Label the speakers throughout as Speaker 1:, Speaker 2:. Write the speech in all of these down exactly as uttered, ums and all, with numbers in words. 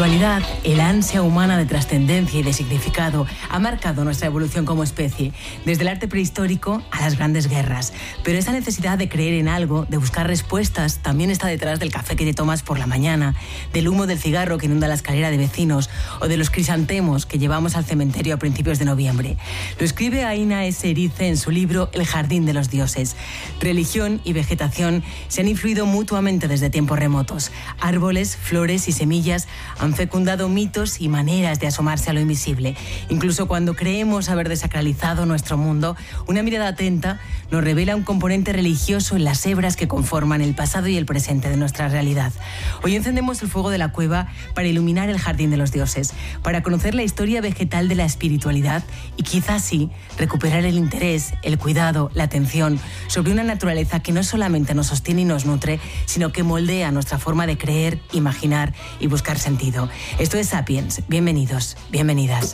Speaker 1: espiritualidad, el ansia humana de trascendencia y de significado ha marcado nuestra evolución como especie, desde el arte prehistórico a las grandes guerras. Pero esa necesidad de creer en algo, de buscar respuestas, también está detrás del café que te tomas por la mañana, del humo del cigarro que inunda la escalera de vecinos o de los crisantemos que llevamos al cementerio a principios de noviembre. Lo escribe Aina S. Erice en su libro El jardín de los dioses. Religión y vegetación se han influido mutuamente desde tiempos remotos. Árboles, flores y semillas han fecundado mitos y maneras de asomarse a lo invisible. Incluso cuando creemos haber desacralizado nuestro mundo, una mirada atenta nos revela un componente religioso en las hebras que conforman el pasado y el presente de nuestra realidad. Hoy encendemos el fuego de la cueva para iluminar el jardín de los dioses, para conocer la historia vegetal de la espiritualidad y quizás sí recuperar el interés, el cuidado, la atención sobre una naturaleza que no solamente nos sostiene y nos nutre, sino que moldea nuestra forma de creer, imaginar y buscar sentido. Esto es Sapiens. Bienvenidos, bienvenidas.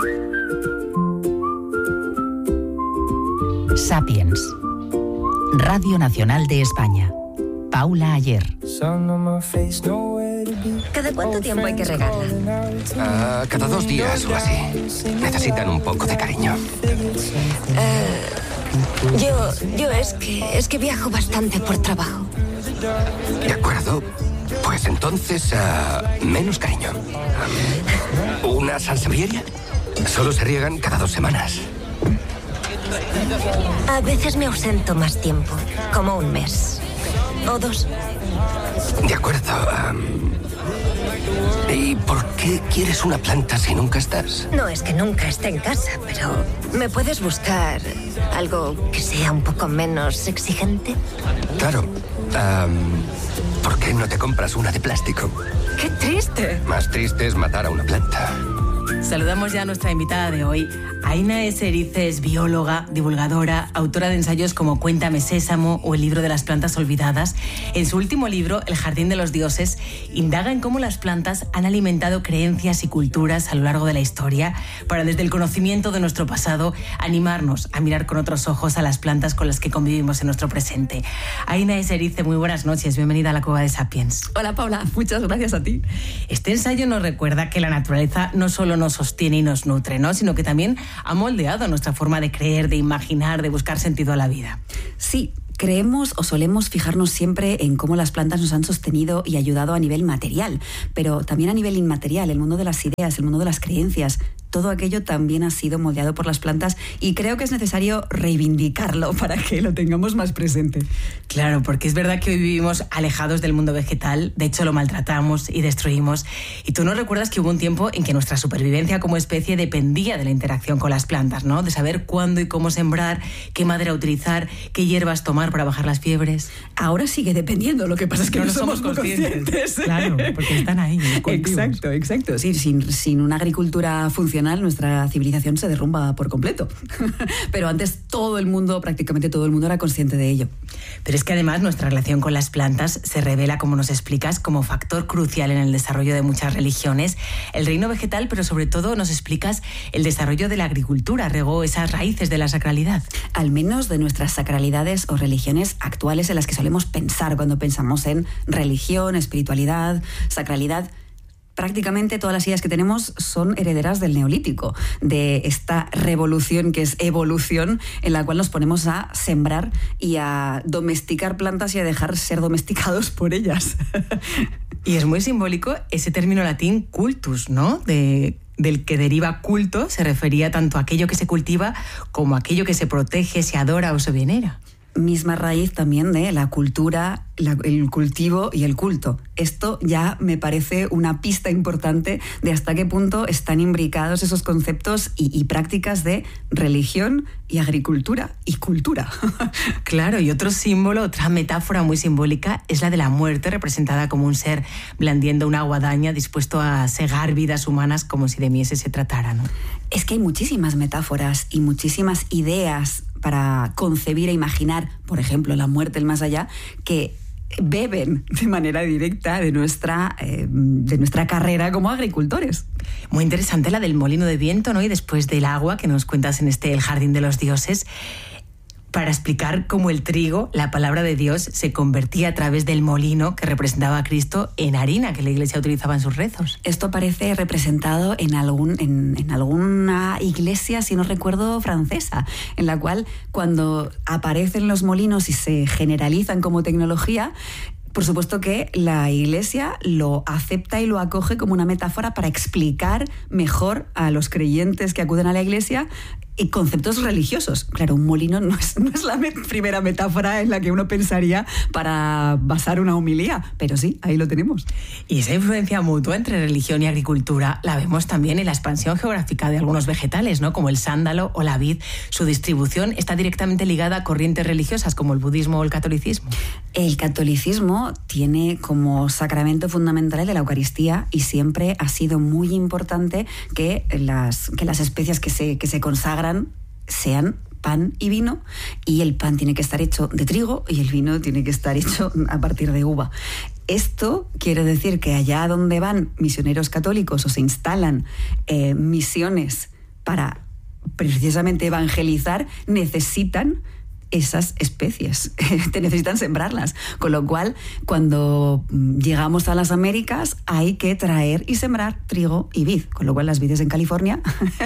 Speaker 2: Sapiens. Radio Nacional de España. Paula Ayer.
Speaker 3: ¿Cada cuánto tiempo hay que regarla?
Speaker 4: Uh, cada dos días o así. Necesitan un poco de cariño.
Speaker 3: Uh, yo, yo es que, es que viajo bastante por trabajo.
Speaker 4: De acuerdo. Pues entonces, uh, menos cariño. Um, ¿Una salsabrieria? Solo se riegan cada dos semanas.
Speaker 3: A veces me ausento más tiempo, como un mes. O dos.
Speaker 4: De acuerdo. Um, ¿Y por qué quieres una planta si nunca estás?
Speaker 3: No es que nunca esté en casa, pero ¿me puedes buscar algo que sea un poco menos exigente?
Speaker 4: Claro. Um, ¿Por qué no te compras una de plástico?
Speaker 3: ¡Qué triste!
Speaker 4: Más triste es matar a una planta.
Speaker 1: Saludamos ya a nuestra invitada de hoy. Aina S. Erice es bióloga, divulgadora, autora de ensayos como Cuéntame Sésamo o El libro de las plantas olvidadas. En su último libro, El jardín de los dioses, indaga en cómo las plantas han alimentado creencias y culturas a lo largo de la historia para, desde el conocimiento de nuestro pasado, animarnos a mirar con otros ojos a las plantas con las que convivimos en nuestro presente. Aina S. Erice, muy buenas noches. Bienvenida a la Cueva de Sapiens.
Speaker 5: Hola, Paula. Muchas gracias a ti.
Speaker 1: Este ensayo nos recuerda que la naturaleza no solo nos sostiene y nos nutre, ¿no?, sino que también ha moldeado nuestra forma de creer, de imaginar, de buscar sentido a la vida.
Speaker 5: Sí, creemos o solemos fijarnos siempre en cómo las plantas nos han sostenido y ayudado a nivel material, pero también a nivel inmaterial, el mundo de las ideas, el mundo de las creencias. Todo aquello también ha sido moldeado por las plantas y creo que es necesario reivindicarlo para que lo tengamos más presente.
Speaker 1: Claro, porque es verdad que hoy vivimos alejados del mundo vegetal, de hecho lo maltratamos y destruimos. Y tú nos recuerdas que hubo un tiempo en que nuestra supervivencia como especie dependía de la interacción con las plantas, ¿no? De saber cuándo y cómo sembrar, qué madera utilizar, qué hierbas tomar para bajar las fiebres.
Speaker 5: Ahora sigue dependiendo, lo que pasa es que no, no somos conscientes. conscientes.
Speaker 1: Claro, porque están ahí.
Speaker 5: Exacto, exacto. Sí, sin, sin una agricultura funcional, nuestra civilización se derrumba por completo. Pero antes todo el mundo, prácticamente todo el mundo era consciente de ello.
Speaker 1: Pero es que además nuestra relación con las plantas se revela, como nos explicas, como factor crucial en el desarrollo de muchas religiones. El reino vegetal, pero sobre todo nos explicas el desarrollo de la agricultura, regó esas raíces de la sacralidad.
Speaker 5: Al menos de nuestras sacralidades o religiones actuales en las que solemos pensar cuando pensamos en religión, espiritualidad, sacralidad. Prácticamente todas las ideas que tenemos son herederas del Neolítico, de esta revolución que es evolución, en la cual nos ponemos a sembrar y a domesticar plantas y a dejar ser domesticados por ellas.
Speaker 1: Y es muy simbólico ese término latín cultus, ¿no? De... del que deriva culto, se refería tanto a aquello que se cultiva como a aquello que se protege, se adora o se venera.
Speaker 5: Misma raíz también de la cultura, la, el cultivo y el culto. Esto ya me parece una pista importante de hasta qué punto están imbricados esos conceptos y, y prácticas de religión y agricultura y cultura.
Speaker 1: Claro, y otro símbolo, otra metáfora muy simbólica es la de la muerte, representada como un ser blandiendo una guadaña dispuesto a segar vidas humanas como si de mies se tratara, ¿no?
Speaker 5: Es que hay muchísimas metáforas y muchísimas ideas para concebir e imaginar, por ejemplo, la muerte, el más allá, que beben de manera directa de nuestra, eh, de nuestra carrera como agricultores.
Speaker 1: Muy interesante la del molino de viento, ¿no? Y después del agua que nos cuentas en este El jardín de los dioses. para explicar cómo el trigo, la palabra de Dios, se convertía a través del molino que representaba a Cristo en harina que la Iglesia utilizaba en sus rezos.
Speaker 5: Esto aparece representado en, algún, en, en alguna iglesia, si no recuerdo, francesa, en la cual cuando aparecen los molinos y se generalizan como tecnología, por supuesto que la Iglesia lo acepta y lo acoge como una metáfora para explicar mejor a los creyentes que acuden a la Iglesia y conceptos religiosos. Claro, un molino no es, no es la me- primera metáfora en la que uno pensaría para basar una homilía, pero sí, ahí lo tenemos.
Speaker 1: Y esa influencia mutua entre religión y agricultura la vemos también en la expansión geográfica de algunos vegetales, ¿no? Como el sándalo o la vid. Su distribución está directamente ligada a corrientes religiosas como el budismo o el catolicismo.
Speaker 5: El catolicismo tiene como sacramento fundamental el de la Eucaristía y siempre ha sido muy importante que las, que las especias que se, que se consagran sean pan y vino, y el pan tiene que estar hecho de trigo y el vino tiene que estar hecho a partir de uva. Esto quiere decir que allá donde van misioneros católicos o se instalan eh, misiones para precisamente evangelizar, necesitan esas especies, te necesitan sembrarlas. Con lo cual, cuando llegamos a las Américas, hay que traer y sembrar trigo y vid. Con lo cual, las vides en California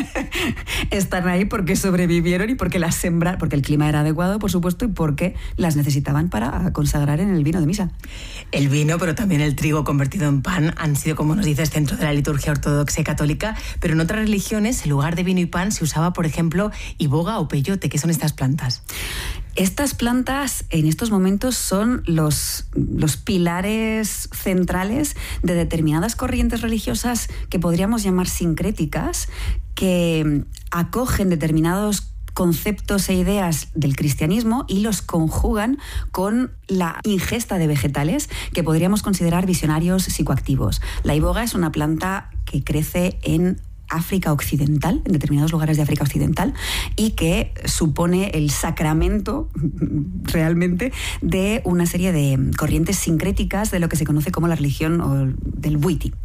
Speaker 5: están ahí porque sobrevivieron y porque las sembraron, porque el clima era adecuado, por supuesto, y porque las necesitaban para consagrar en el vino de misa.
Speaker 1: El vino, pero también el trigo convertido en pan, han sido, como nos dices, centro de la liturgia ortodoxa y católica, pero en otras religiones, en lugar de vino y pan, se usaba, por ejemplo, iboga o peyote. ¿Qué son estas plantas?
Speaker 5: Estas plantas en estos momentos son los, los pilares centrales de determinadas corrientes religiosas que podríamos llamar sincréticas, que acogen determinados conceptos e ideas del cristianismo y los conjugan con la ingesta de vegetales que podríamos considerar visionarios psicoactivos. La iboga es una planta que crece en África Occidental, en determinados lugares de África Occidental, y que supone el sacramento realmente de una serie de corrientes sincréticas de lo que se conoce como la religión o del Bwiti.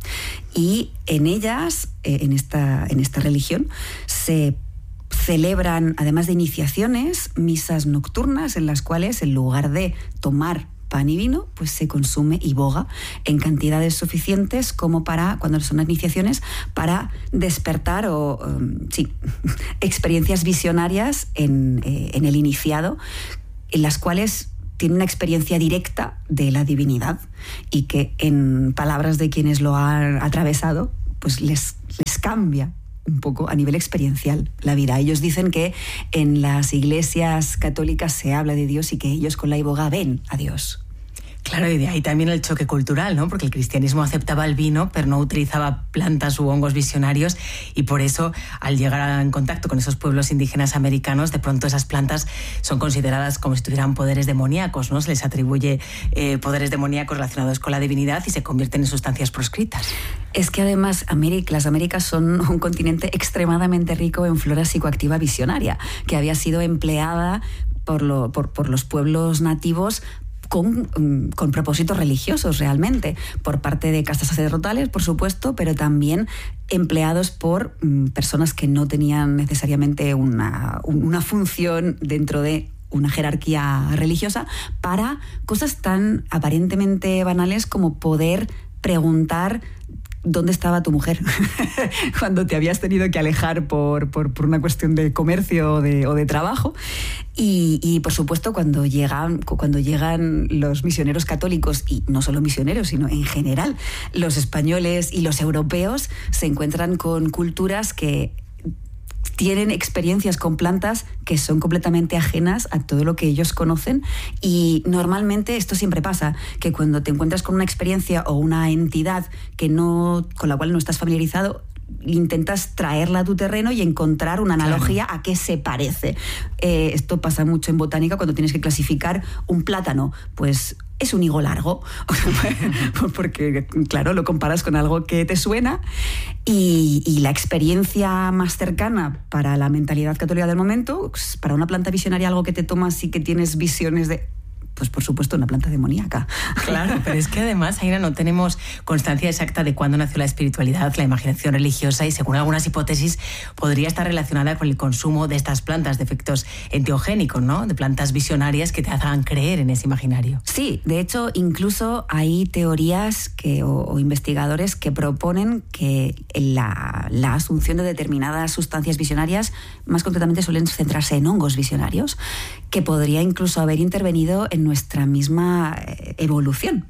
Speaker 5: Y en ellas, en esta, en esta religión, se celebran, además de iniciaciones, misas nocturnas en las cuales, en lugar de tomar pan y vino, pues se consume iboga en cantidades suficientes como para, cuando son iniciaciones, para despertar o, um, sí, experiencias visionarias en, eh, en el iniciado, en las cuales tiene una experiencia directa de la divinidad y que, en palabras de quienes lo han atravesado, pues les, les cambia un poco a nivel experiencial la vida. Ellos dicen que en las iglesias católicas se habla de Dios y que ellos con la iboga ven a Dios.
Speaker 1: Claro, y de ahí también el choque cultural, ¿no? Porque el cristianismo aceptaba el vino, pero no utilizaba plantas u hongos visionarios, y por eso, al llegar en contacto con esos pueblos indígenas americanos, de pronto esas plantas son consideradas como si tuvieran poderes demoníacos, ¿no? Se les atribuye eh, poderes demoníacos relacionados con la divinidad y se convierten en sustancias proscritas.
Speaker 5: Es que además América, las Américas son un continente extremadamente rico en flora psicoactiva visionaria, que había sido empleada por, lo, por, por los pueblos nativos Con, con propósitos religiosos realmente, por parte de castas sacerdotales, por supuesto, pero también empleados por mm, personas que no tenían necesariamente una, una función dentro de una jerarquía religiosa, para cosas tan aparentemente banales como poder preguntar ¿dónde estaba tu mujer? Cuando te habías tenido que alejar por, por, por una cuestión de comercio o de, o de trabajo. Y, y, por supuesto, cuando llegan, cuando llegan los misioneros católicos, y no solo misioneros, sino en general, los españoles y los europeos se encuentran con culturas que tienen experiencias con plantas que son completamente ajenas a todo lo que ellos conocen, y normalmente esto siempre pasa, que cuando te encuentras con una experiencia o una entidad que no, con la cual no estás familiarizado, intentas traerla a tu terreno y encontrar una analogía, claro, a qué se parece. Eh, esto pasa mucho en botánica cuando tienes que clasificar un plátano, pues es un higo largo, porque claro, lo comparas con algo que te suena, y, y la experiencia más cercana para la mentalidad católica del momento, pues para una planta visionaria, algo que te tomas y que tienes visiones de, pues por supuesto una planta demoníaca.
Speaker 1: Claro, pero es que además, Aina, no tenemos constancia exacta de cuándo nació la espiritualidad, la imaginación religiosa, y según algunas hipótesis podría estar relacionada con el consumo de estas plantas de efectos enteogénicos, ¿no? De plantas visionarias que te hagan creer en ese imaginario.
Speaker 5: Sí, de hecho incluso hay teorías que, o, o investigadores que proponen que la, la asunción de determinadas sustancias visionarias, más concretamente suelen centrarse en hongos visionarios, que podría incluso haber intervenido en nuestra misma evolución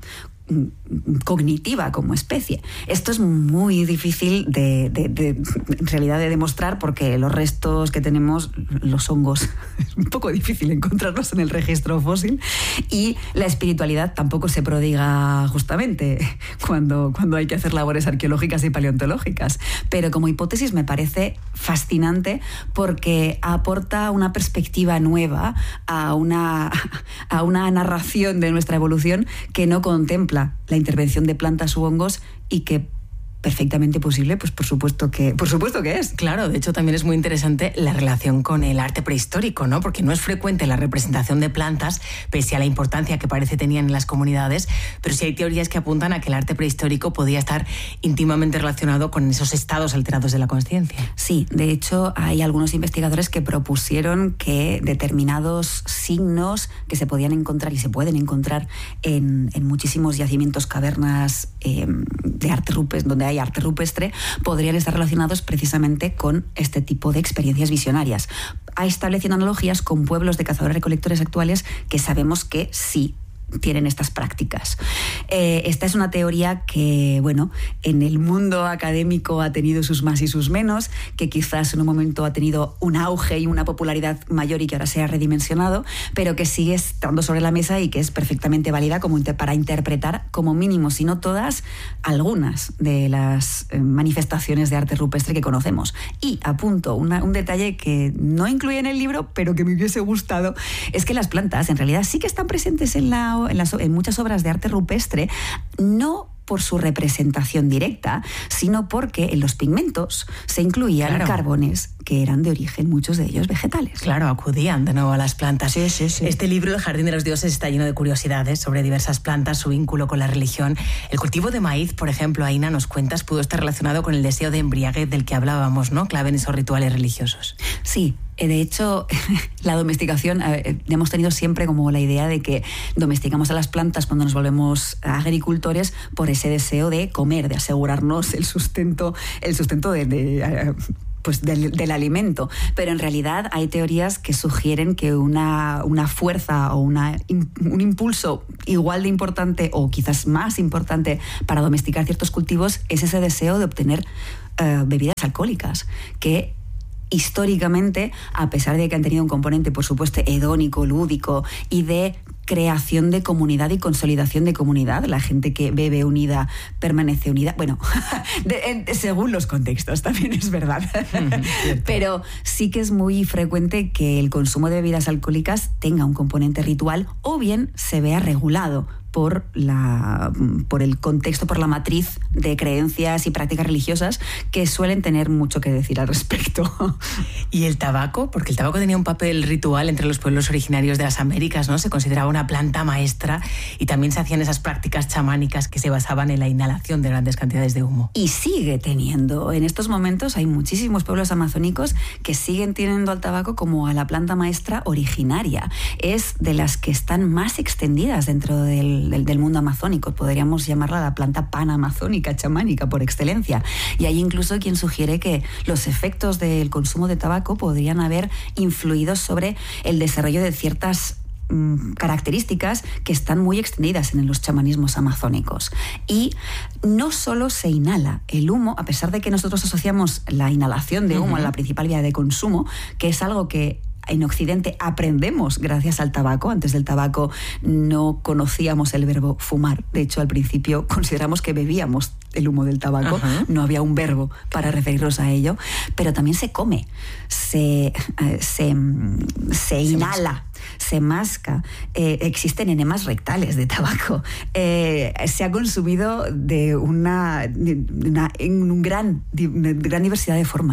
Speaker 5: cognitiva como especie. Esto es muy difícil de, de, de, en realidad de demostrar, porque los restos que tenemos, los hongos, es un poco difícil encontrarlos en el registro fósil, y la espiritualidad tampoco se prodiga justamente cuando, cuando hay que hacer labores arqueológicas y paleontológicas. Pero como hipótesis me parece fascinante porque aporta una perspectiva nueva a una, a una narración de nuestra evolución que no contempla la intervención de plantas u hongos, y que perfectamente posible, pues por supuesto que por supuesto que es.
Speaker 1: Claro, de hecho también es muy interesante la relación con el arte prehistórico, ¿no? Porque no es frecuente la representación de plantas, pese a la importancia que parece tenían en las comunidades, pero sí hay teorías que apuntan a que el arte prehistórico podía estar íntimamente relacionado con esos estados alterados de la consciencia.
Speaker 5: Sí, de hecho hay algunos investigadores que propusieron que determinados signos que se podían encontrar y se pueden encontrar en, en muchísimos yacimientos, cavernas eh, de arte rupestre, donde hay arte rupestre, podrían estar relacionados precisamente con este tipo de experiencias visionarias, estableciendo analogías con pueblos de cazadores-recolectores actuales que sabemos que sí tienen estas prácticas. Eh, esta es una teoría que, bueno, en el mundo académico ha tenido sus más y sus menos, que quizás en un momento ha tenido un auge y una popularidad mayor y que ahora se ha redimensionado, pero que sigue estando sobre la mesa y que es perfectamente válida como inter- para interpretar como mínimo, si no todas, algunas de las eh, manifestaciones de arte rupestre que conocemos. Y apunto una, un detalle que no incluye en el libro, pero que me hubiese gustado, es que las plantas en realidad sí que están presentes en la En, las, en muchas obras de arte rupestre, no por su representación directa, sino porque en los pigmentos se incluían claro. carbones que eran de origen, muchos de ellos vegetales.
Speaker 1: Claro, acudían de nuevo a las plantas.
Speaker 5: Sí, sí, sí.
Speaker 1: Este libro, El Jardín de los Dioses, está lleno de curiosidades sobre diversas plantas, su vínculo con la religión. El cultivo de maíz, por ejemplo, Aina, nos cuentas, pudo estar relacionado con el deseo de embriaguez del que hablábamos, ¿no? Clave en esos rituales religiosos.
Speaker 5: Sí. De hecho, la domesticación, eh, hemos tenido siempre como la idea de que domesticamos a las plantas cuando nos volvemos agricultores por ese deseo de comer, de asegurarnos el sustento, el sustento de... de eh, pues del, del alimento, pero en realidad hay teorías que sugieren que una, una fuerza o una, un impulso igual de importante o quizás más importante para domesticar ciertos cultivos es ese deseo de obtener uh, bebidas alcohólicas, que históricamente, a pesar de que han tenido un componente, por supuesto, hedónico, lúdico y de creación de comunidad y consolidación de comunidad, la gente que bebe unida permanece unida, bueno, de, de, según los contextos, también es verdad. Pero sí que es muy frecuente que el consumo de bebidas alcohólicas tenga un componente ritual o bien se vea regulado por, la, por el contexto, por la matriz de creencias y prácticas religiosas que suelen tener mucho que decir al respecto.
Speaker 1: ¿Y el tabaco? Porque el tabaco tenía un papel ritual entre los pueblos originarios de las Américas, ¿no? Se consideraba una planta maestra y también se hacían esas prácticas chamánicas que se basaban en la inhalación de grandes cantidades de humo.
Speaker 5: Y sigue teniendo. En estos momentos hay muchísimos pueblos amazónicos que siguen teniendo al tabaco como a la planta maestra originaria. Es de las que están más extendidas dentro del Del, del mundo amazónico. Podríamos llamarla la planta panamazónica, chamánica por excelencia. Y hay incluso quien sugiere que los efectos del consumo de tabaco podrían haber influido sobre el desarrollo de ciertas mm, características que están muy extendidas en los chamanismos amazónicos. Y no solo se inhala el humo, a pesar de que nosotros asociamos la inhalación de humo uh-huh. a la principal vía de consumo, que es algo que en Occidente aprendemos gracias al tabaco. Antes del tabaco no conocíamos el verbo fumar. De hecho, al principio consideramos que bebíamos el humo del tabaco. Uh-huh. No había un verbo para referirnos a ello. Pero también se come, se, eh, se, se inhala, se masca. Eh, existen enemas rectales de tabaco. Eh, se ha consumido de una, de una, en un gran, de una gran diversidad de formas.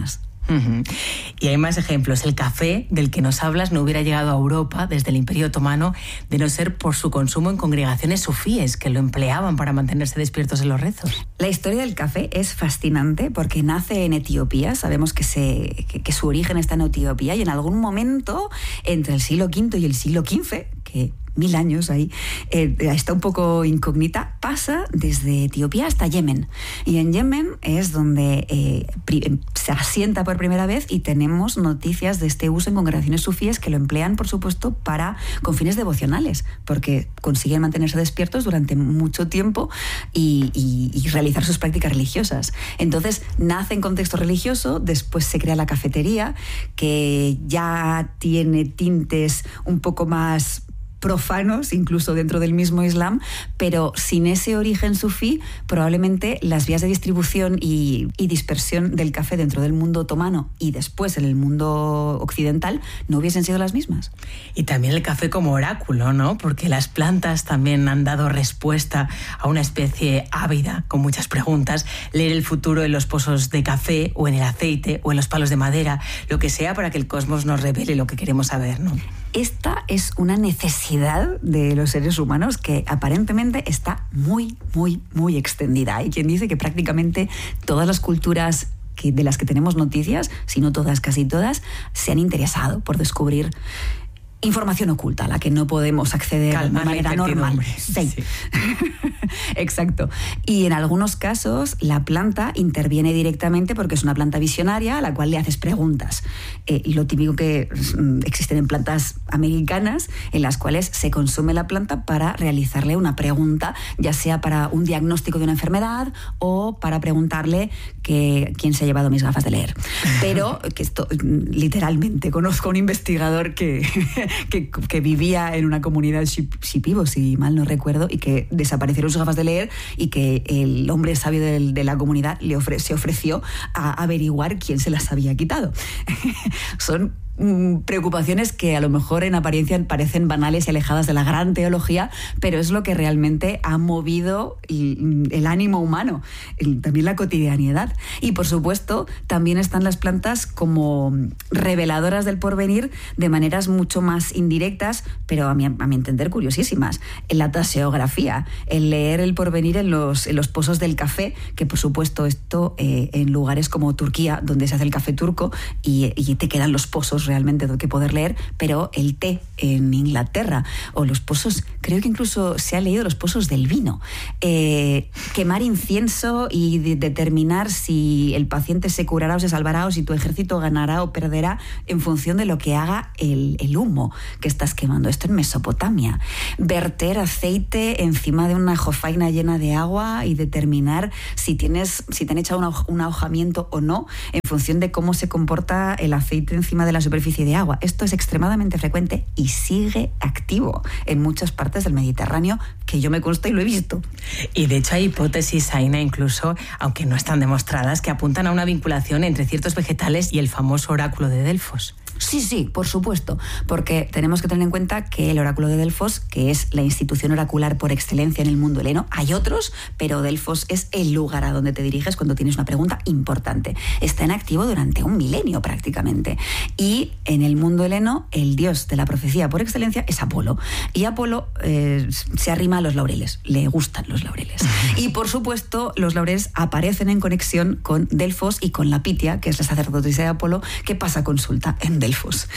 Speaker 1: Uh-huh. Y hay más ejemplos. El café del que nos hablas no hubiera llegado a Europa desde el Imperio Otomano de no ser por su consumo en congregaciones sufíes que lo empleaban para mantenerse despiertos en los rezos.
Speaker 5: La historia del café es fascinante porque nace en Etiopía. Sabemos que, se, que, que su origen está en Etiopía y en algún momento entre el siglo quinto y el siglo quince, que mil años ahí, eh, está un poco incógnita, pasa desde Etiopía hasta Yemen. Y en Yemen es donde eh, pri- se asienta por primera vez y tenemos noticias de este uso en congregaciones sufíes que lo emplean, por supuesto, para con fines devocionales, porque consiguen mantenerse despiertos durante mucho tiempo y, y, y realizar sus prácticas religiosas. Entonces, nace en contexto religioso, después se crea la cafetería, que ya tiene tintes un poco más profanos, incluso dentro del mismo Islam, pero sin ese origen sufí, probablemente las vías de distribución y, y dispersión del café dentro del mundo otomano y después en el mundo occidental no hubiesen sido las mismas.
Speaker 1: Y también el café como oráculo, ¿no? Porque las plantas también han dado respuesta a una especie ávida, con muchas preguntas. Leer el futuro en los pozos de café o en el aceite o en los palos de madera, lo que sea para que el cosmos nos revele lo que queremos saber, ¿no?
Speaker 5: Esta es una necesidad de los seres humanos que aparentemente está muy, muy, muy extendida. Hay quien dice que prácticamente todas las culturas que, de las que tenemos noticias, si no todas, casi todas, se han interesado por descubrir información oculta a la que no podemos acceder
Speaker 1: Calmar
Speaker 5: de manera normal. Sí.
Speaker 1: Sí.
Speaker 5: Exacto. Y en algunos casos la planta interviene directamente porque es una planta visionaria a la cual le haces preguntas. Eh, lo típico que mm, existen en plantas americanas en las cuales se consume la planta para realizarle una pregunta, ya sea para un diagnóstico de una enfermedad o para preguntarle que, quién se ha llevado mis gafas de leer. Pero que esto, literalmente, conozco a un investigador que Que, que vivía en una comunidad shipibo, si mal no recuerdo, y que desaparecieron sus gafas de leer y que el hombre sabio de, de la comunidad le ofre, se ofreció a averiguar quién se las había quitado. Son preocupaciones que a lo mejor en apariencia parecen banales y alejadas de la gran teología, pero es lo que realmente ha movido el, el ánimo humano, el, también la cotidianidad. Y por supuesto también están las plantas como reveladoras del porvenir de maneras mucho más indirectas, pero a mi, a mi entender curiosísimas. En la taseografía, el leer el porvenir en los, en los pozos del café, que por supuesto esto eh, en lugares como Turquía, donde se hace el café turco y, y te quedan los pozos realmente que poder leer, pero el té en Inglaterra o los pozos, creo que incluso se ha leído los pozos del vino. Eh, quemar incienso y de determinar si el paciente se curará o se salvará o si tu ejército ganará o perderá en función de lo que haga el, el humo que estás quemando. Esto en Mesopotamia. Verter aceite encima de una jofaina llena de agua y determinar si tienes, si te han echado un, un ahojamiento o no en función de cómo se comporta el aceite encima de la superficie de agua. Esto es extremadamente frecuente y sigue activo en muchas partes del Mediterráneo, que yo me consta y lo he visto.
Speaker 1: Y de hecho hay hipótesis, Aina, incluso, aunque no están demostradas, que apuntan a una vinculación entre ciertos vegetales y el famoso oráculo de Delfos.
Speaker 5: Sí, sí, por supuesto, porque tenemos que tener en cuenta que el oráculo de Delfos, que es la institución oracular por excelencia en el mundo heleno, hay otros, pero Delfos es el lugar a donde te diriges cuando tienes una pregunta importante. Está en activo durante un milenio prácticamente. Y en el mundo heleno, el dios de la profecía por excelencia es Apolo. Y Apolo eh, se arrima a los laureles, le gustan los laureles. Y por supuesto, los laureles aparecen en conexión con Delfos y con la Pitia, que es la sacerdotisa de Apolo, que pasa consulta en Delfos. Delfos.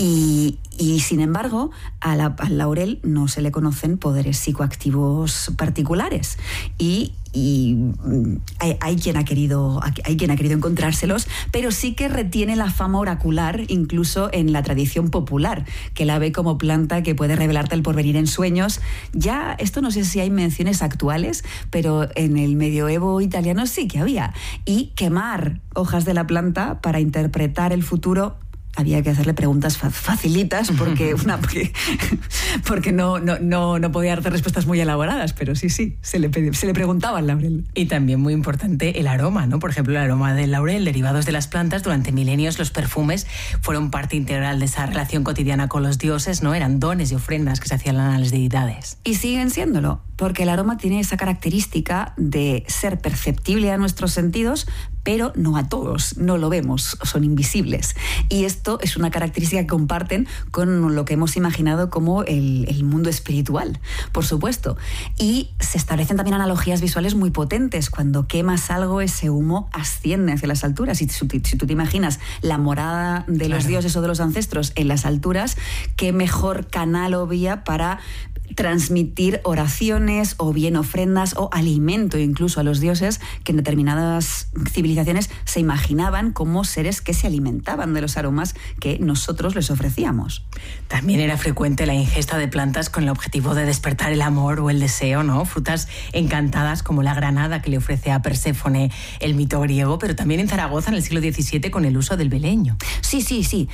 Speaker 5: Y, y sin embargo, a la, al laurel no se le conocen poderes psicoactivos particulares. Y, y hay, hay, quien ha querido, hay quien ha querido encontrárselos, pero sí que retiene la fama oracular, incluso en la tradición popular, que la ve como planta que puede revelarte el porvenir en sueños. Ya, esto no sé si hay menciones actuales, pero en el medioevo italiano sí que había. Y quemar hojas de la planta para interpretar el futuro, había que hacerle preguntas facilitas porque, una, porque, porque no, no, no, no podía darte respuestas muy elaboradas, pero sí, sí, se le, se le preguntaba al laurel.
Speaker 1: Y también muy importante el aroma, ¿no? Por ejemplo, el aroma del laurel, derivados de las plantas. Durante milenios los perfumes fueron parte integral de esa relación cotidiana con los dioses, ¿no? Eran dones y ofrendas que se hacían a las deidades.
Speaker 5: Y siguen siéndolo, porque el aroma tiene esa característica de ser perceptible a nuestros sentidos, pero no a todos, no lo vemos, son invisibles. Y esto es una característica que comparten con lo que hemos imaginado como el, el mundo espiritual, por supuesto. Y se establecen también analogías visuales muy potentes. Cuando quemas algo, ese humo asciende hacia las alturas. Y si, si tú te imaginas la morada de los claro. dioses o de los ancestros en las alturas, qué mejor canal o vía para transmitir oraciones o bien ofrendas o alimento incluso a los dioses, que en determinadas civilizaciones se imaginaban como seres que se alimentaban de los aromas que nosotros les ofrecíamos.
Speaker 1: También era frecuente la ingesta de plantas con el objetivo de despertar el amor o el deseo, ¿no? Frutas encantadas como la granada que le ofrece a Perséfone el mito griego, pero también en Zaragoza en el siglo diecisiete con el uso del beleño.
Speaker 5: Sí, sí, sí.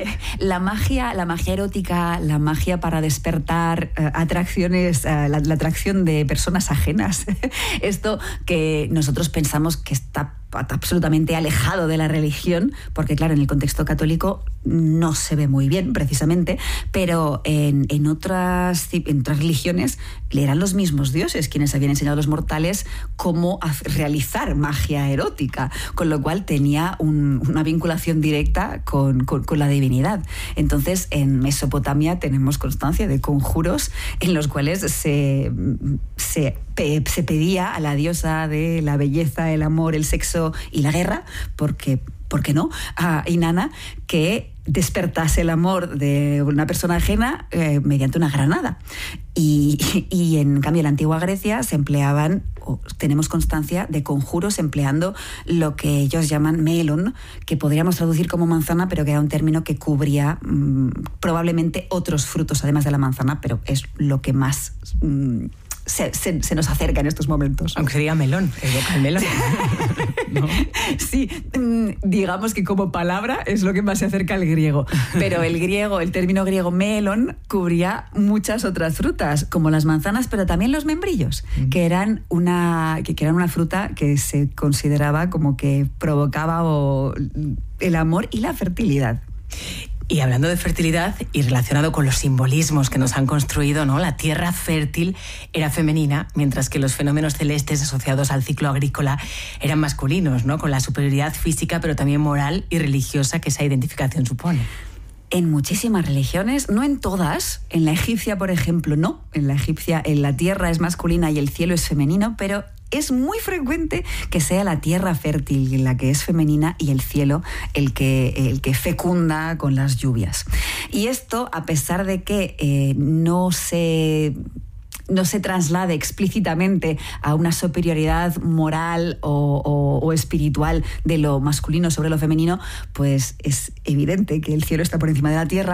Speaker 5: La magia, la magia erótica, la magia para despertar eh, atracciones, uh, la, la atracción de personas ajenas. Esto que nosotros pensamos que está absolutamente alejado de la religión, porque claro, en el contexto católico no se ve muy bien precisamente, pero en, en, otras, en otras religiones eran los mismos dioses quienes habían enseñado a los mortales cómo realizar magia erótica, con lo cual tenía un, una vinculación directa con, con, con la divinidad. Entonces en Mesopotamia tenemos constancia de conjuros en los cuales se, se, se pedía a la diosa de la belleza, el amor, el sexo y la guerra, porque, ¿por qué no?, a Inanna, que despertase el amor de una persona ajena eh, mediante una granada. Y, y en cambio en la antigua Grecia se empleaban, o tenemos constancia de conjuros empleando lo que ellos llaman melon, que podríamos traducir como manzana, pero que era un término que cubría mmm, probablemente otros frutos además de la manzana, pero es lo que más mmm, Se, se, se nos acerca en estos momentos.
Speaker 1: Aunque sería melón, evoca el melón.
Speaker 5: ¿No? Sí, digamos que como palabra es lo que más se acerca al griego. Pero el griego, el término griego melon, cubría muchas otras frutas, como las manzanas, pero también los membrillos, mm. que, eran una, que, que eran una fruta que se consideraba como que provocaba o, el amor y la fertilidad.
Speaker 1: Y hablando de fertilidad y relacionado con los simbolismos que nos han construido, ¿no? La tierra fértil era femenina, mientras que los fenómenos celestes asociados al ciclo agrícola eran masculinos, ¿no? Con la superioridad física, pero también moral y religiosa que esa identificación supone.
Speaker 5: En muchísimas religiones, no en todas. En la egipcia, por ejemplo, no. En la egipcia, en la tierra es masculina y el cielo es femenino, pero es muy frecuente que sea la tierra fértil la que es femenina y el cielo el que, el que fecunda con las lluvias. Y esto, a pesar de que eh, no se... no se traslade explícitamente a una superioridad moral o, o, o espiritual de lo masculino sobre lo femenino, pues es evidente que el cielo está por encima de la tierra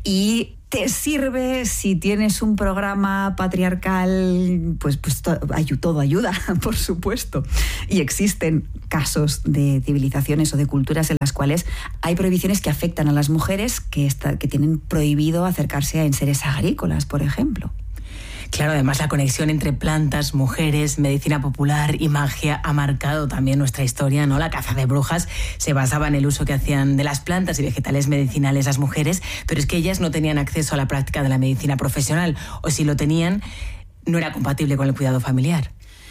Speaker 5: y te sirve si tienes un programa patriarcal, pues, pues to- todo ayuda, por supuesto. Y existen casos de civilizaciones o de culturas en las cuales hay prohibiciones que afectan a las mujeres que, está, que tienen prohibido acercarse a enseres agrícolas, por ejemplo.
Speaker 1: Claro, además la conexión entre plantas, mujeres, medicina popular y magia ha marcado también nuestra historia, ¿no? La caza de brujas se basaba en el uso que hacían de las plantas y vegetales medicinales las mujeres, pero es que ellas no tenían acceso a la práctica de la medicina profesional, o si lo tenían, no era compatible con el cuidado familiar.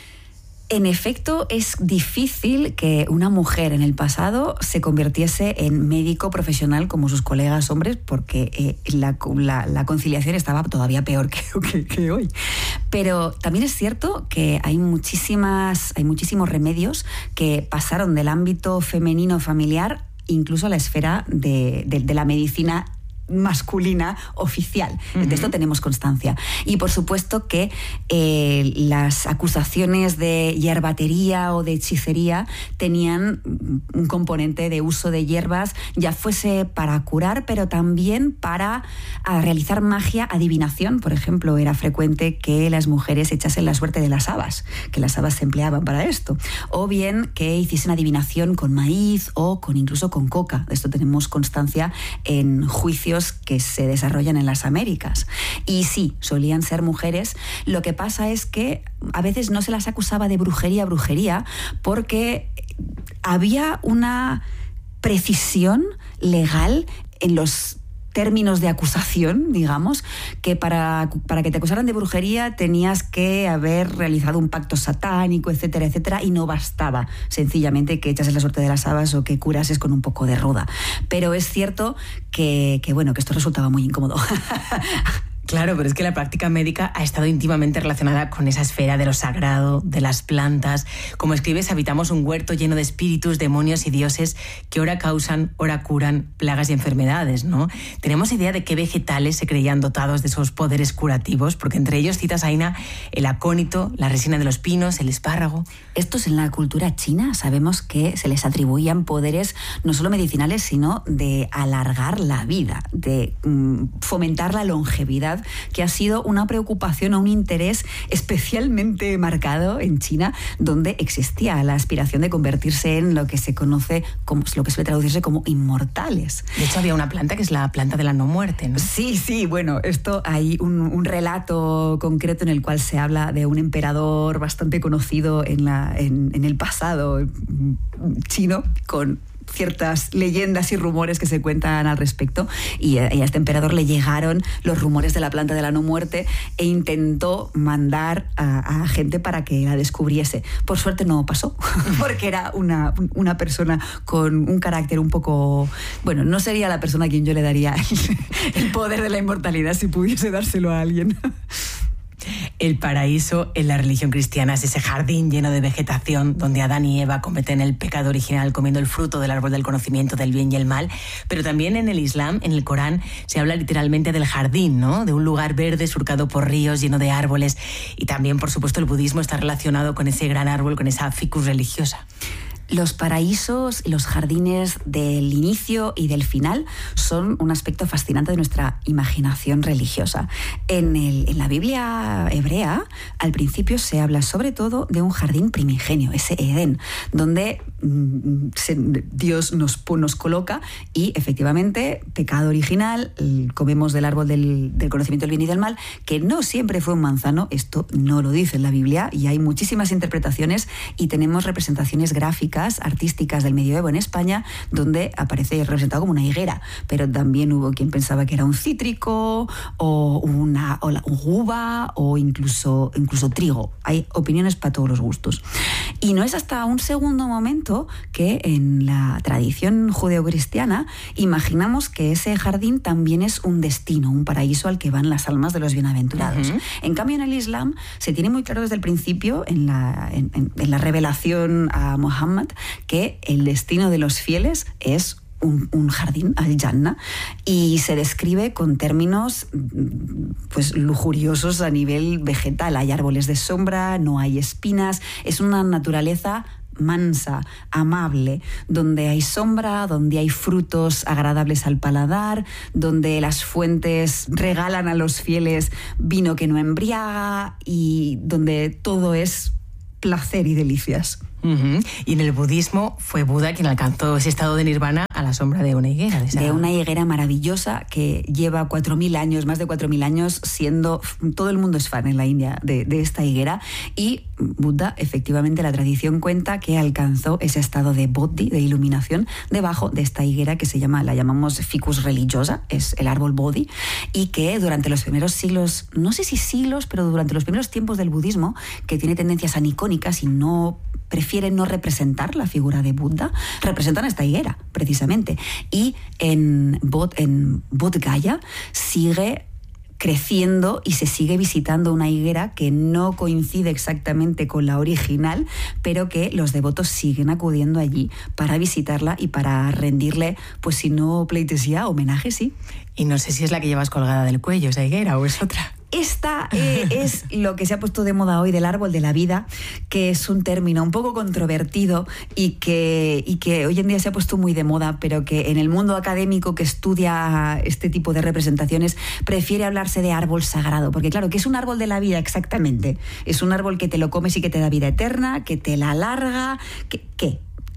Speaker 5: En efecto, es difícil que una mujer en el pasado se convirtiese en médico profesional como sus colegas hombres, porque eh, la, la, la conciliación estaba todavía peor que, que, que hoy. Pero también es cierto que hay, muchísimas, hay muchísimos remedios que pasaron del ámbito femenino familiar incluso a la esfera de, de, de la medicina masculina oficial. Uh-huh. De esto tenemos constancia. Y por supuesto que eh, las acusaciones de hierbatería o de hechicería tenían un componente de uso de hierbas, ya fuese para curar, pero también para realizar magia, adivinación. Por ejemplo, era frecuente que las mujeres echasen la suerte de las habas, que las habas se empleaban para esto. O bien que hiciesen adivinación con maíz o con incluso con coca. De esto tenemos constancia en juicios que se desarrollan en las Américas. Y sí, solían ser mujeres. Lo que pasa es que a veces no se las acusaba de brujería, brujería, porque había una precisión legal en los términos de acusación, digamos, que para, para que te acusaran de brujería tenías que haber realizado un pacto satánico, etcétera, etcétera, y no bastaba sencillamente que echases la suerte de las habas o que curases con un poco de ruda. Pero es cierto que, que bueno, que esto resultaba muy incómodo.
Speaker 1: Claro, pero es que la práctica médica ha estado íntimamente relacionada con esa esfera de lo sagrado, de las plantas. Como escribes, habitamos un huerto lleno de espíritus, demonios y dioses que ora causan, ora curan plagas y enfermedades, ¿no? ¿Tenemos idea de qué vegetales se creían dotados de esos poderes curativos? Porque entre ellos citas, Aina, el acónito, la resina de los pinos, el espárrago.
Speaker 5: Estos en la cultura china sabemos que se les atribuían poderes no solo medicinales, sino de alargar la vida, de mm, fomentar la longevidad, que ha sido una preocupación o un interés especialmente marcado en China, donde existía la aspiración de convertirse en lo que se conoce como, lo que suele traducirse como inmortales.
Speaker 1: De hecho, había una planta que es la planta de la no muerte, ¿no?
Speaker 5: Sí, sí, bueno, esto hay un, un relato concreto en el cual se habla de un emperador bastante conocido en, la, en, en el pasado chino, con ciertas leyendas y rumores que se cuentan al respecto, y a este emperador le llegaron los rumores de la planta de la no muerte e intentó mandar a, a gente para que la descubriese. Por suerte no pasó, porque era una, una persona con un carácter un poco... Bueno, no sería la persona a quien yo le daría el, el poder de la inmortalidad si pudiese dárselo a alguien.
Speaker 1: El paraíso en la religión cristiana es ese jardín lleno de vegetación donde Adán y Eva cometen el pecado original comiendo el fruto del árbol del conocimiento del bien y el mal. Pero también en el Islam, en el Corán, se habla literalmente del jardín, ¿no? De un lugar verde surcado por ríos, lleno de árboles. Y también, por supuesto, el budismo está relacionado con ese gran árbol, con esa ficus religiosa.
Speaker 5: Los paraísos y los jardines del inicio y del final son un aspecto fascinante de nuestra imaginación religiosa. En, el, en la Biblia hebrea, al principio se habla sobre todo de un jardín primigenio, ese Edén, donde mm, se, Dios nos, nos coloca y, efectivamente, pecado original, comemos del árbol del, del conocimiento del bien y del mal, que no siempre fue un manzano. Esto no lo dice en la Biblia y hay muchísimas interpretaciones, y tenemos representaciones gráficas, artísticas del medioevo en España, donde aparece representado como una higuera, pero también hubo quien pensaba que era un cítrico o una, o la, uva o incluso, incluso trigo. Hay opiniones para todos los gustos. Y no es hasta un segundo momento que en la tradición judeocristiana imaginamos que ese jardín también es un destino, un paraíso al que van las almas de los bienaventurados. Uh-huh. En cambio, en el Islam se tiene muy claro desde el principio, en la, en, en, en la revelación a Muhammad, que el destino de los fieles es Un, un jardín, al-Janna, y se describe con términos pues lujuriosos a nivel vegetal. Hay árboles de sombra, no hay espinas, es una naturaleza mansa, amable, donde hay sombra, donde hay frutos agradables al paladar, donde las fuentes regalan a los fieles vino que no embriaga y donde todo es placer y delicias.
Speaker 1: Uh-huh. Y en el budismo fue Buda quien alcanzó ese estado de nirvana a la sombra de una higuera. De, esa...
Speaker 5: de una higuera maravillosa que lleva cuatro mil años, más de cuatro mil años, siendo... Todo el mundo es fan en la India de, de esta higuera, y Buda, efectivamente, la tradición cuenta que alcanzó ese estado de bodhi, de iluminación, debajo de esta higuera que se llama, la llamamos ficus religiosa, es el árbol bodhi, y que durante los primeros siglos, no sé si siglos, pero durante los primeros tiempos del budismo, que tiene tendencias anicónicas y no... prefieren no representar la figura de Buda, representan esta higuera, precisamente. Y en, Bodh, en Bodh Gaya sigue creciendo y se sigue visitando una higuera que no coincide exactamente con la original, pero que los devotos siguen acudiendo allí para visitarla y para rendirle, pues si no pleitesía, homenaje, sí.
Speaker 1: Y no sé si es la que llevas colgada del cuello, esa higuera, o es otra.
Speaker 5: Esta eh, es lo que se ha puesto de moda hoy del árbol de la vida, que es un término un poco controvertido y que, y que hoy en día se ha puesto muy de moda, pero que en el mundo académico que estudia este tipo de representaciones prefiere hablarse de árbol sagrado, porque claro, ¿qué es un árbol de la vida exactamente? Es un árbol que te lo comes y que te da vida eterna, que te la alarga, ¿qué? ¿qué?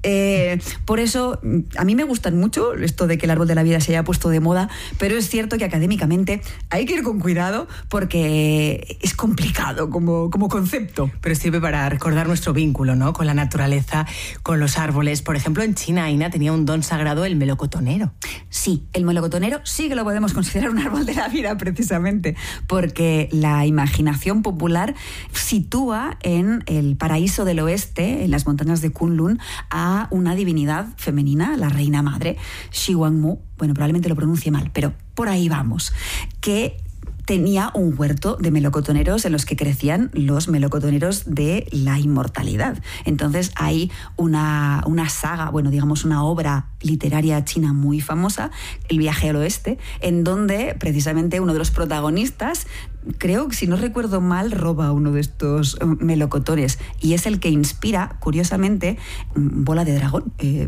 Speaker 5: Eh, por eso, a mí me gustan mucho esto de que el árbol de la vida se haya puesto de moda, pero es cierto que académicamente hay que ir con cuidado porque es complicado como, como concepto.
Speaker 1: Pero sirve para recordar nuestro vínculo, ¿no?, con la naturaleza, con los árboles. Por ejemplo, en China, Aina, tenía un don sagrado el melocotonero.
Speaker 5: Sí, el melocotonero sí que lo podemos considerar un árbol de la vida, precisamente, porque la imaginación popular sitúa en el paraíso del oeste, en las montañas de Kunlun, a una divinidad femenina, la reina madre, Shi Wangmu, bueno, probablemente lo pronuncie mal, pero por ahí vamos, que tenía un huerto de melocotoneros en los que crecían los melocotoneros de la inmortalidad. Entonces hay una, una saga, bueno, digamos una obra literaria china muy famosa, El viaje al oeste, en donde precisamente uno de los protagonistas, creo que si no recuerdo mal, roba uno de estos melocotones y es el que inspira, curiosamente, Bola de Dragón. Eh,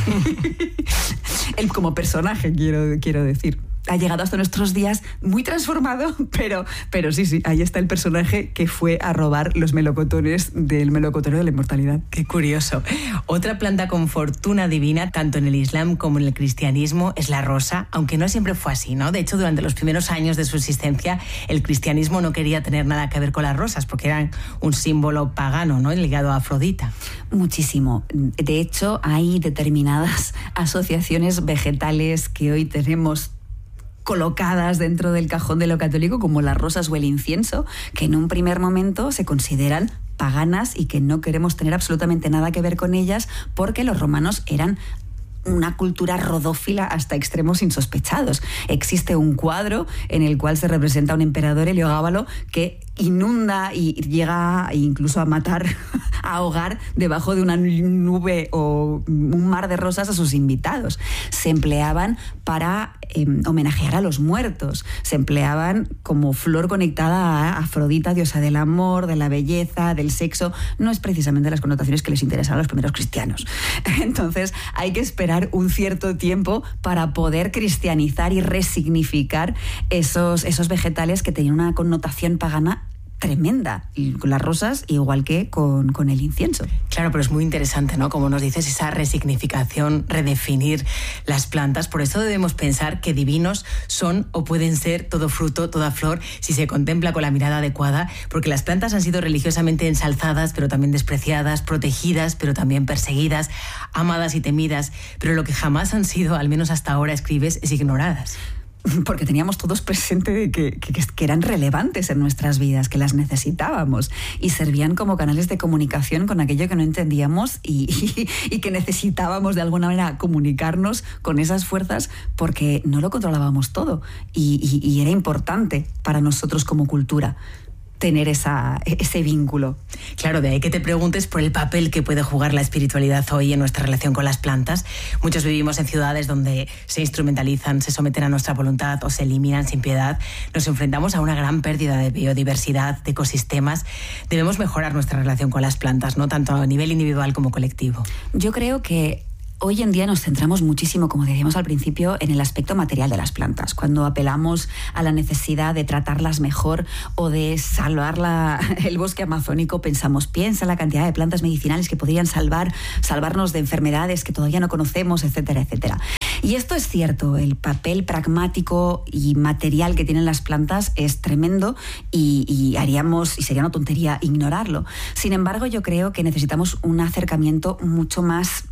Speaker 5: él como personaje, quiero, quiero decir. Ha llegado hasta nuestros días muy transformado, pero, pero sí, sí, ahí está el personaje que fue a robar los melocotones del melocotero de la inmortalidad.
Speaker 1: Qué curioso. Otra planta con fortuna divina, tanto en el Islam como en el cristianismo, es la rosa, aunque no siempre fue así, ¿no? De hecho, durante los primeros años de su existencia, el cristianismo no quería tener nada que ver con las rosas, porque eran un símbolo pagano, ¿no?, ligado a Afrodita.
Speaker 5: Muchísimo. De hecho, hay determinadas asociaciones vegetales que hoy tenemos colocadas dentro del cajón de lo católico, como las rosas o el incienso, que en un primer momento se consideran paganas y que no queremos tener absolutamente nada que ver con ellas porque los romanos eran una cultura rodófila hasta extremos insospechados. Existe un cuadro en el cual se representa a un emperador, Heliogábalo, que inunda y llega incluso a matar, a ahogar debajo de una nube o un mar de rosas a sus invitados. Se empleaban para eh, homenajear a los muertos, se empleaban como flor conectada a Afrodita, diosa del amor, de la belleza, del sexo. No es precisamente las connotaciones que les interesaban a los primeros cristianos. Entonces hay que esperar un cierto tiempo para poder cristianizar y resignificar esos, esos vegetales que tenían una connotación pagana tremenda, y con las rosas igual que con, con el incienso.
Speaker 1: Claro, pero es muy interesante, ¿no?, como nos dices, esa resignificación, redefinir las plantas. Por eso debemos pensar que divinos son o pueden ser todo fruto, toda flor, si se contempla con la mirada adecuada, porque las plantas han sido religiosamente ensalzadas, pero también despreciadas, protegidas, pero también perseguidas, amadas y temidas, pero lo que jamás han sido, al menos hasta ahora escribes, es ignoradas.
Speaker 5: Porque teníamos todos presente de que, que, que eran relevantes en nuestras vidas, que las necesitábamos y servían como canales de comunicación con aquello que no entendíamos y, y, y que necesitábamos de alguna manera comunicarnos con esas fuerzas porque no lo controlábamos todo y, y, y era importante para nosotros como cultura tener esa, ese vínculo.
Speaker 1: Claro, de ahí que te preguntes por el papel que puede jugar la espiritualidad hoy en nuestra relación con las plantas. Muchos vivimos en ciudades donde se instrumentalizan, se someten a nuestra voluntad o se eliminan sin piedad. Nos enfrentamos a una gran pérdida de biodiversidad, de ecosistemas. Debemos mejorar nuestra relación con las plantas, ¿no?, tanto a nivel individual como colectivo.
Speaker 5: Yo creo que hoy en día nos centramos muchísimo, como decíamos al principio, en el aspecto material de las plantas. Cuando apelamos a la necesidad de tratarlas mejor o de salvar la, el bosque amazónico, pensamos, piensa en la cantidad de plantas medicinales que podrían salvar, salvarnos de enfermedades que todavía no conocemos, etcétera, etcétera. Y esto es cierto, el papel pragmático y material que tienen las plantas es tremendo y, y haríamos, y sería una tontería ignorarlo. Sin embargo, yo creo que necesitamos un acercamiento mucho más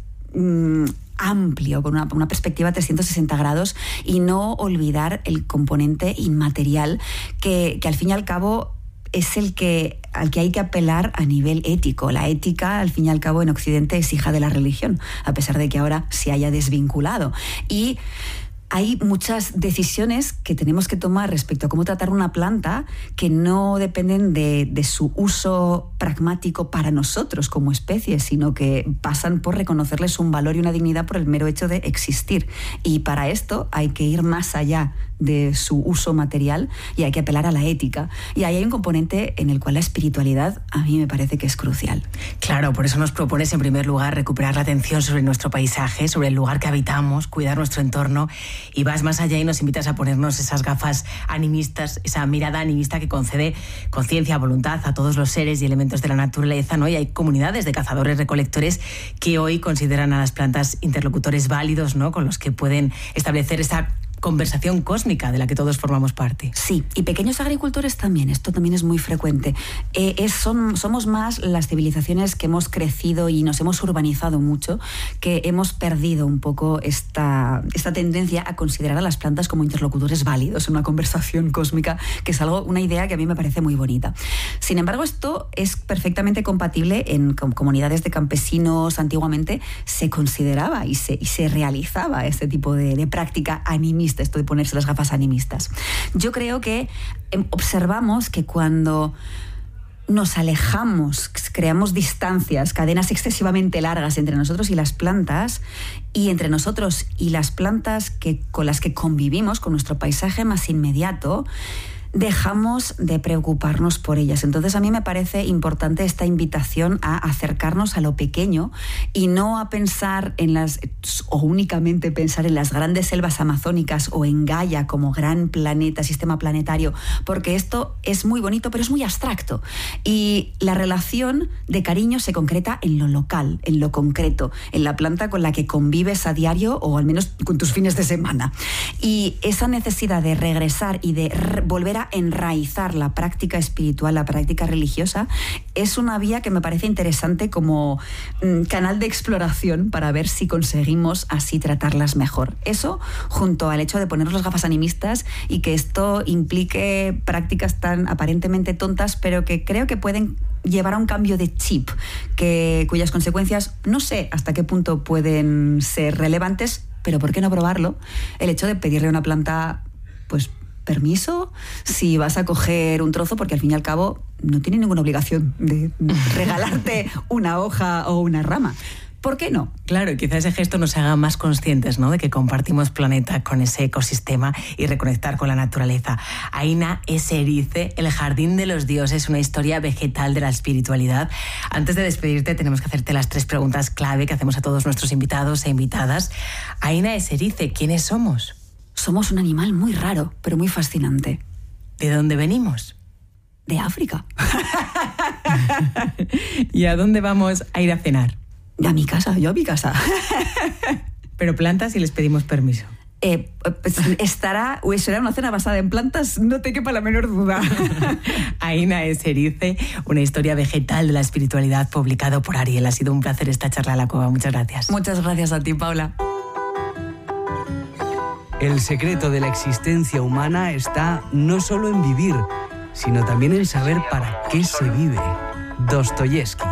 Speaker 5: amplio, con una, una perspectiva trescientos sesenta grados y no olvidar el componente inmaterial que, que al fin y al cabo es el que, al que hay que apelar a nivel ético. La ética, al fin y al cabo, en Occidente es hija de la religión, a pesar de que ahora se haya desvinculado. Y hay muchas decisiones que tenemos que tomar respecto a cómo tratar una planta que no dependen de, de su uso pragmático para nosotros como especie, sino que pasan por reconocerles un valor y una dignidad por el mero hecho de existir. Y para esto hay que ir más allá de su uso material y hay que apelar a la ética. Y ahí hay un componente en el cual la espiritualidad a mí me parece que es crucial.
Speaker 1: Claro, por eso nos propones en primer lugar recuperar la atención sobre nuestro paisaje, sobre el lugar que habitamos, cuidar nuestro entorno y vas más allá y nos invitas a ponernos esas gafas animistas, esa mirada animista que concede conciencia, voluntad a todos los seres y elementos de la naturaleza, ¿no? Y hay comunidades de cazadores-recolectores que hoy consideran a las plantas interlocutores válidos, ¿no? Con los que pueden establecer esa conversación cósmica de la que todos formamos parte.
Speaker 5: Sí, y pequeños agricultores también, esto también es muy frecuente. Eh, es, son, somos más las civilizaciones que hemos crecido y nos hemos urbanizado mucho, que hemos perdido un poco esta, esta tendencia a considerar a las plantas como interlocutores válidos en una conversación cósmica, que es algo, una idea que a mí me parece muy bonita. Sin embargo, esto es perfectamente compatible en comunidades de campesinos. Antiguamente se consideraba y se, y se realizaba este tipo de, de práctica animista, esto de ponerse las gafas animistas. Yo creo que observamos que cuando nos alejamos, creamos distancias, cadenas excesivamente largas entre nosotros y las plantas, y entre nosotros y las plantas que, con las que convivimos, con nuestro paisaje más inmediato, dejamos de preocuparnos por ellas. Entonces a mí me parece importante esta invitación a acercarnos a lo pequeño y no a pensar en las, o únicamente pensar en las grandes selvas amazónicas o en Gaia como gran planeta, sistema planetario, porque esto es muy bonito pero es muy abstracto, y la relación de cariño se concreta en lo local, en lo concreto, en la planta con la que convives a diario o al menos con tus fines de semana. Y esa necesidad de regresar y de re- volver a enraizar la práctica espiritual, la práctica religiosa, es una vía que me parece interesante como mm, canal de exploración para ver si conseguimos así tratarlas mejor. Eso, junto al hecho de ponernos las gafas animistas y que esto implique prácticas tan aparentemente tontas, pero que creo que pueden llevar a un cambio de chip, que, cuyas consecuencias no sé hasta qué punto pueden ser relevantes, pero ¿por qué no probarlo? El hecho de pedirle a una planta, pues, permiso si vas a coger un trozo, porque al fin y al cabo no tiene ninguna obligación de regalarte una hoja o una rama. ¿Por qué no?
Speaker 1: Claro, y quizá ese gesto nos haga más conscientes, ¿no?, de que compartimos planeta con ese ecosistema y reconectar con la naturaleza. Aina Eserice, El jardín de los dioses, una historia vegetal de la espiritualidad. Antes de despedirte, tenemos que hacerte las tres preguntas clave que hacemos a todos nuestros invitados e invitadas. Aina Eserice, ¿quiénes somos?
Speaker 5: Somos un animal muy raro, pero muy fascinante.
Speaker 1: ¿De dónde venimos?
Speaker 5: De África.
Speaker 1: ¿Y a dónde vamos a ir a cenar?
Speaker 5: A mi casa, yo a mi casa.
Speaker 1: Pero plantas, si les pedimos permiso.
Speaker 5: Eh, pues estará, o será una cena basada en plantas, no te quepa la menor duda.
Speaker 1: Aina Eserice, una historia vegetal de la espiritualidad, publicado por Ariel. Ha sido un placer esta charla a la cueva. Muchas gracias.
Speaker 5: Muchas gracias a ti, Paula.
Speaker 6: El secreto de la existencia humana está no solo en vivir, sino también en saber para qué se vive. Dostoyevski.